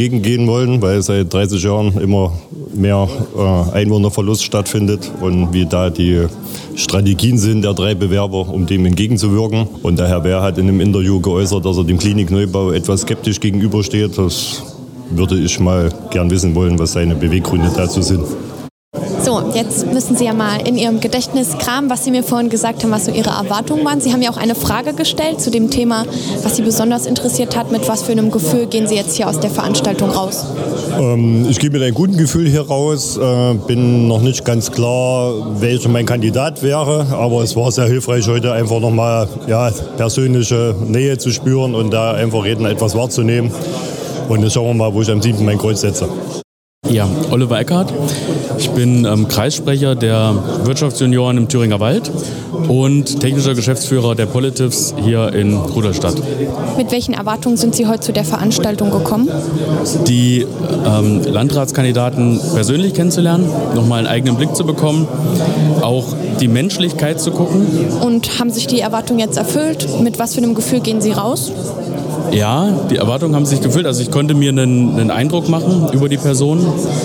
entgegengehen wollen, weil seit 30 Jahren immer mehr Einwohnerverlust stattfindet und wie da die Strategien sind der 3 Bewerber, um dem entgegenzuwirken. Und der Herr Bär hat in einem Interview geäußert, dass er dem Klinikneubau etwas skeptisch gegenübersteht. Das würde ich mal gern wissen wollen, was seine Beweggründe dazu sind. So, jetzt müssen Sie ja mal in Ihrem Gedächtnis kramen, was Sie mir vorhin gesagt haben, was so Ihre Erwartungen waren. Sie haben ja auch eine Frage gestellt zu dem Thema, was Sie besonders interessiert hat. Mit was für einem Gefühl gehen Sie jetzt hier aus der Veranstaltung raus? Ich gehe mit einem guten Gefühl hier raus. Bin noch nicht ganz klar, welcher mein Kandidat wäre. Aber es war sehr hilfreich, heute einfach nochmal persönliche Nähe zu spüren und da einfach Reden etwas wahrzunehmen. Und jetzt schauen wir mal, wo ich am 7. mein Kreuz setze. Ja, Oliver Eckhardt. Ich bin Kreissprecher der Wirtschaftsjunioren im Thüringer Wald und technischer Geschäftsführer der Politivs hier in Rudolstadt. Mit welchen Erwartungen sind Sie heute zu der Veranstaltung gekommen? Die Landratskandidaten persönlich kennenzulernen, nochmal einen eigenen Blick zu bekommen, auch die Menschlichkeit zu gucken. Und haben sich die Erwartungen jetzt erfüllt? Mit was für einem Gefühl gehen Sie raus? Ja, die Erwartungen haben sich gefüllt. Also ich konnte mir einen Eindruck machen über die Person.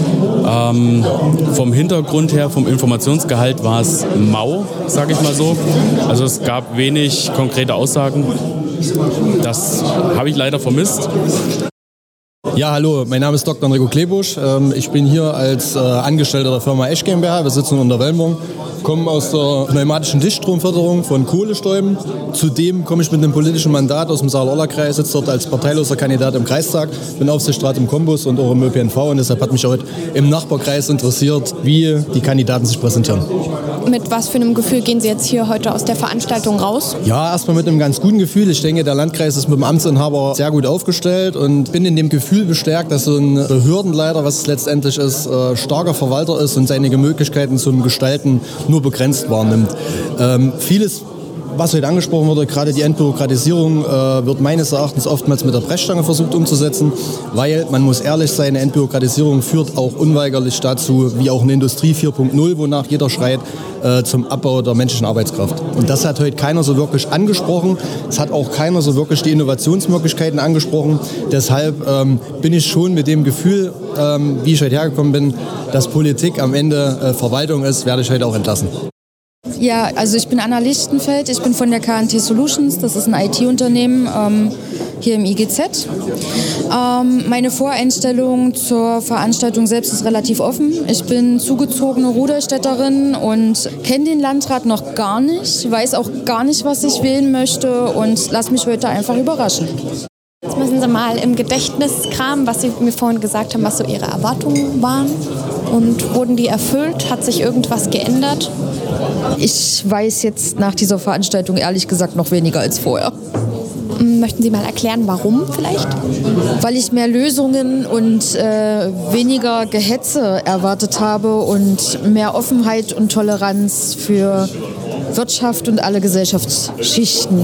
Vom Hintergrund her, vom Informationsgehalt war es mau, sage ich mal so. Also es gab wenig konkrete Aussagen. Das habe ich leider vermisst. Ja, hallo, mein Name ist Dr. Enrico Klebusch. Ich bin hier als Angestellter der Firma Esch GmbH. Wir sitzen in der Welmung, kommen aus der pneumatischen Dichtstromförderung von Kohlestäuben. Zudem komme ich mit einem politischen Mandat aus dem Saar-Lorla-Kreis, sitze dort als parteiloser Kandidat im Kreistag, bin Aufsichtsrat im Kombus und auch im ÖPNV und deshalb hat mich heute im Nachbarkreis interessiert, wie die Kandidaten sich präsentieren. Mit was für einem Gefühl gehen Sie jetzt hier heute aus der Veranstaltung raus? Ja, erstmal mit einem ganz guten Gefühl. Ich denke, der Landkreis ist mit dem Amtsinhaber sehr gut aufgestellt und bin in dem Gefühl bestärkt, dass so ein Behördenleiter, was es letztendlich ist, starker Verwalter ist und seine Möglichkeiten zum Gestalten nur begrenzt wahrnimmt. Vieles, was heute angesprochen wurde, gerade die Entbürokratisierung, wird meines Erachtens oftmals mit der Brechstange versucht umzusetzen, weil, man muss ehrlich sein, eine Entbürokratisierung führt auch unweigerlich dazu, wie auch eine Industrie 4.0, wonach jeder schreit, zum Abbau der menschlichen Arbeitskraft. Und das hat heute keiner so wirklich angesprochen. Es hat auch keiner so wirklich die Innovationsmöglichkeiten angesprochen. Deshalb bin ich schon mit dem Gefühl, wie ich heute hergekommen bin, dass Politik am Ende Verwaltung ist, werde ich heute auch entlassen. Ja, also ich bin Anna Lichtenfeld, ich bin von der KNT Solutions, das ist ein IT-Unternehmen hier im IGZ. Meine Voreinstellung zur Veranstaltung selbst ist relativ offen. Ich bin zugezogene Rudolstädterin und kenne den Landrat noch gar nicht, weiß auch gar nicht, was ich wählen möchte und lasse mich heute einfach überraschen. Jetzt müssen Sie mal im Gedächtnis kramen, was Sie mir vorhin gesagt haben, was so Ihre Erwartungen waren. Und wurden die erfüllt? Hat sich irgendwas geändert? Ich weiß jetzt nach dieser Veranstaltung ehrlich gesagt noch weniger als vorher. Möchten Sie mal erklären, warum vielleicht? Weil ich mehr Lösungen und weniger Gehetze erwartet habe und mehr Offenheit und Toleranz für Wirtschaft und alle Gesellschaftsschichten.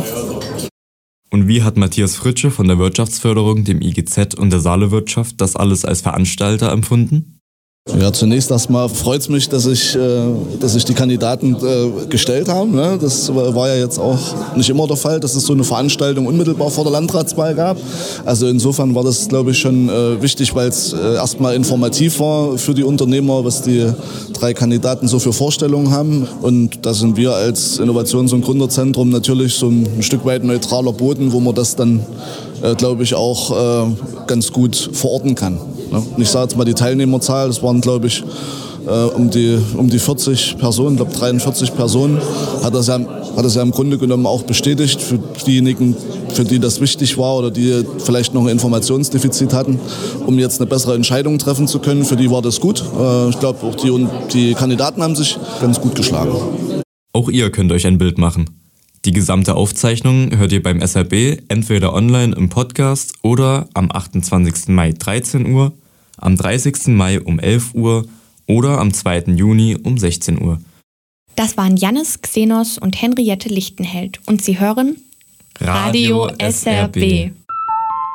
Und wie hat Matthias Fritsche von der Wirtschaftsförderung, dem IGZ und der Saale-Wirtschaft das alles als Veranstalter empfunden? Ja, zunächst erstmal freut es mich, dass sich die Kandidaten gestellt haben. Ne? Das war ja jetzt auch nicht immer der Fall, dass es so eine Veranstaltung unmittelbar vor der Landratswahl gab. Also insofern war das, glaube ich, schon wichtig, weil es erstmal informativ war für die Unternehmer, was die 3 Kandidaten so für Vorstellungen haben. Und da sind wir als Innovations- und Gründerzentrum natürlich so ein Stück weit neutraler Boden, wo man das dann, glaube ich, auch ganz gut verorten kann. Ich sage jetzt mal die Teilnehmerzahl, das waren, glaube ich, um die 40 Personen, ich glaube 43 Personen, hat das ja im Grunde genommen auch bestätigt für diejenigen, für die das wichtig war oder die vielleicht noch ein Informationsdefizit hatten, um jetzt eine bessere Entscheidung treffen zu können. Für die war das gut. Ich glaube, auch die Kandidaten haben sich ganz gut geschlagen. Auch ihr könnt euch ein Bild machen. Die gesamte Aufzeichnung hört ihr beim SRB entweder online im Podcast oder am 28. Mai 13 Uhr, am 30. Mai um 11 Uhr oder am 2. Juni um 16 Uhr. Das waren Jannis Xenos und Henriette Lichtenheld und Sie hören Radio SRB.